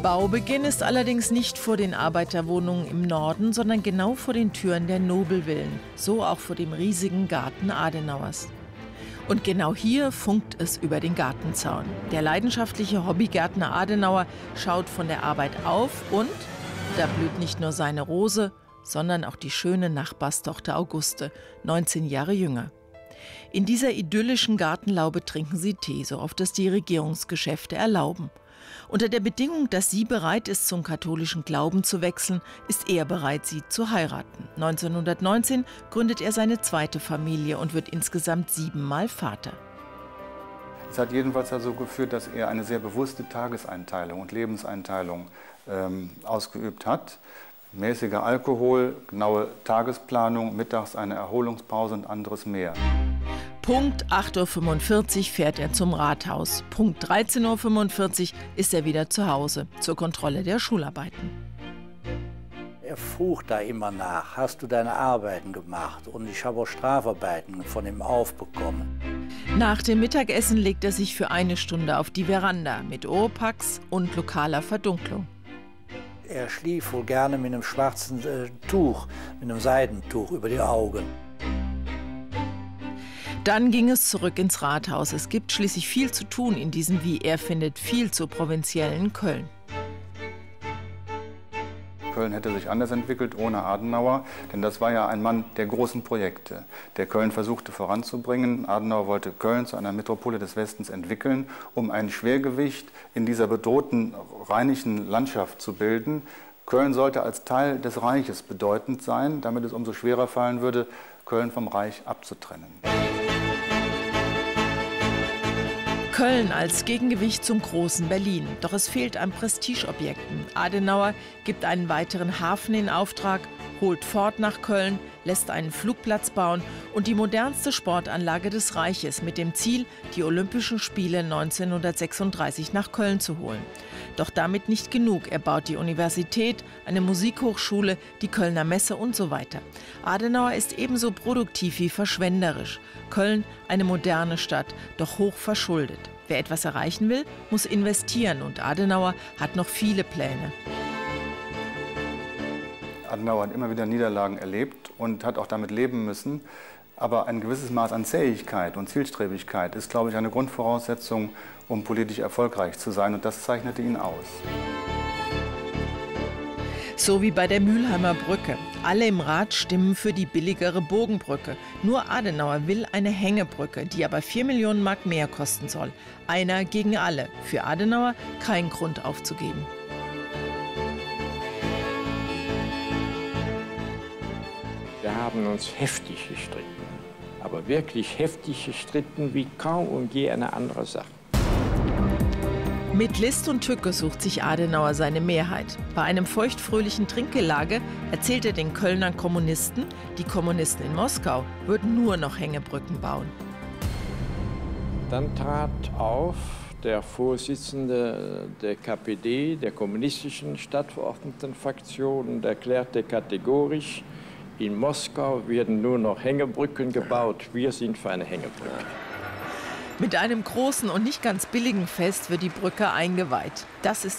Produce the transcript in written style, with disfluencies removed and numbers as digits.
Baubeginn ist allerdings nicht vor den Arbeiterwohnungen im Norden, sondern genau vor den Türen der Nobelvillen, so auch vor dem riesigen Garten Adenauers. Und genau hier funkt es über den Gartenzaun. Der leidenschaftliche Hobbygärtner Adenauer schaut von der Arbeit auf und da blüht nicht nur seine Rose, sondern auch die schöne Nachbarstochter Auguste, 19 Jahre jünger. In dieser idyllischen Gartenlaube trinken sie Tee, so oft es die Regierungsgeschäfte erlauben. Unter der Bedingung, dass sie bereit ist, zum katholischen Glauben zu wechseln, ist er bereit, sie zu heiraten. 1919 gründet er seine zweite Familie und wird insgesamt 7-mal Vater. Es hat jedenfalls dazu geführt, dass er eine sehr bewusste Tageseinteilung und Lebenseinteilung ausgeübt hat. Mäßiger Alkohol, genaue Tagesplanung, mittags eine Erholungspause und anderes mehr. Punkt 8:45 Uhr fährt er zum Rathaus. Punkt 13:45 Uhr ist er wieder zu Hause zur Kontrolle der Schularbeiten. Er frug da immer nach, hast du deine Arbeiten gemacht? Und ich habe auch Strafarbeiten von ihm aufbekommen. Nach dem Mittagessen legt er sich für 1 Stunde auf die Veranda mit Oropax und lokaler Verdunklung. Er schlief wohl gerne mit einem schwarzen Tuch, mit einem Seidentuch über die Augen. Dann ging es zurück ins Rathaus. Es gibt schließlich viel zu tun in diesem, wie er findet, viel zu provinziellen Köln. Köln hätte sich anders entwickelt ohne Adenauer, denn das war ja ein Mann der großen Projekte, der Köln versuchte voranzubringen. Adenauer wollte Köln zu einer Metropole des Westens entwickeln, um ein Schwergewicht in dieser bedrohten rheinischen Landschaft zu bilden. Köln sollte als Teil des Reiches bedeutend sein, damit es umso schwerer fallen würde, Köln vom Reich abzutrennen. Köln als Gegengewicht zum großen Berlin. Doch es fehlt an Prestigeobjekten. Adenauer gibt einen weiteren Hafen in Auftrag, holt Ford nach Köln, lässt einen Flugplatz bauen und die modernste Sportanlage des Reiches mit dem Ziel, die Olympischen Spiele 1936 nach Köln zu holen. Doch damit nicht genug. Er baut die Universität, eine Musikhochschule, die Kölner Messe und so weiter. Adenauer ist ebenso produktiv wie verschwenderisch. Köln, eine moderne Stadt, doch hoch verschuldet. Wer etwas erreichen will, muss investieren und Adenauer hat noch viele Pläne. Adenauer hat immer wieder Niederlagen erlebt und hat auch damit leben müssen. Aber ein gewisses Maß an Zähigkeit und Zielstrebigkeit ist, glaube ich, eine Grundvoraussetzung, um politisch erfolgreich zu sein. Und das zeichnete ihn aus. So wie bei der Mülheimer Brücke. Alle im Rat stimmen für die billigere Bogenbrücke. Nur Adenauer will eine Hängebrücke, die aber 4 Millionen Mark mehr kosten soll. Einer gegen alle. Für Adenauer kein Grund aufzugeben. Wir haben uns heftig gestritten, aber wirklich heftig gestritten wie kaum um je eine andere Sache. Mit List und Tücke sucht sich Adenauer seine Mehrheit. Bei einem feuchtfröhlichen Trinkgelage erzählt er den Kölner Kommunisten, die Kommunisten in Moskau würden nur noch Hängebrücken bauen. Dann trat auf der Vorsitzende der KPD, der kommunistischen Stadtverordnetenfraktion, und erklärte kategorisch, in Moskau werden nur noch Hängebrücken gebaut, wir sind für eine Hängebrücke. Mit einem großen und nicht ganz billigen Fest wird die Brücke eingeweiht. Das ist